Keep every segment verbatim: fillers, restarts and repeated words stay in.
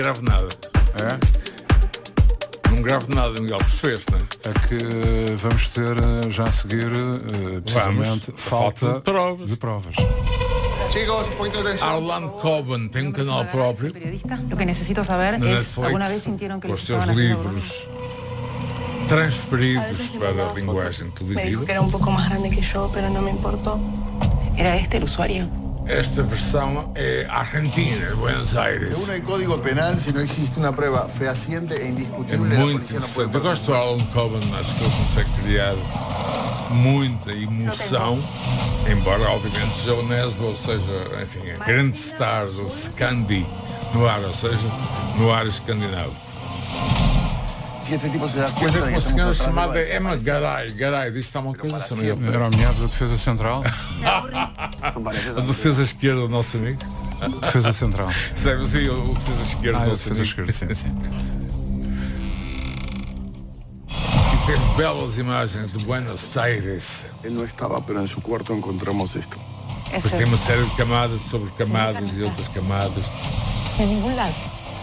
gravo nada. É? Não gravo nada, Miguel, fez, não é? É que uh, vamos ter uh, já a seguir uh, precisamente Vamos, falta, falta de provas. de provas. Chicos, un poquito de atención. Arlan Coben tem um canal próprio Lo que necesito saber na es, ¿alguna vez Netflix, sintieron que com les os seus estaban haciendo livros transferidos para a linguagem Me dijo televisiva. que era un poco más grande que yo, pero no me importó. bromas? ¿Era este el usuario? Esta versão é Argentina, Buenos Aires. Según el Código Penal, si no existe una prueba fehaciente e É indiscutible, la muito policía no puede interessante. Eu gosto do Arlan Coben, acho que ele consegue criar muita emoção, embora obviamente Joe Nesbo seja, enfim, a grande star do Scandi no ar, ou seja, no ar escandinavo. Si este tipo se da Depois cuenta é de com que uma estamos senhora tratando chamada de Emma desaparecer. Garay. Garay, diz-te alguma coisa, Sr. Miguel? Era o meado da defesa central. A defesa esquerda do nosso amigo. Defesa central. Sabe, sim, o defesa esquerda Ah, do a nosso defesa amigo. esquerda, sim, sim. E tem belas imagens de Buenos Aires. Él no estaba, pero en su cuarto encontramos esto. Depois tem uma série de camadas sobre camadas e outras camadas. En ningún lado.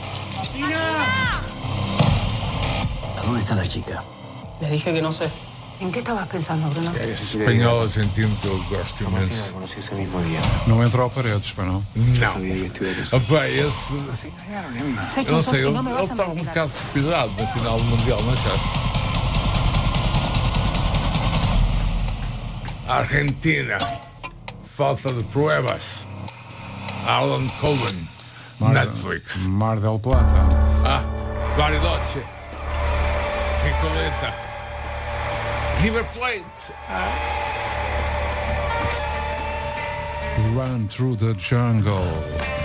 ¿Dónde está la chica? Les dije que no sé. ¿En qué estabas pensando, Bruno? É esse espanhol argentino que eu gosto imenso. conocí ese mismo día. Não entrou ao paredes, para não. Não. Sabía que estuviera Opa, esse. Sé Eu quién não sos sei, y ele no me ele vas a estava um mentir. bocado estupidado na final do Mundial, não achaste? Argentina. Falta de pruebas. Arlan Coben. Mar, Netflix. Mar del Plata. Ah, Bariloche. Recoleta. River Plate. Run through the jungle.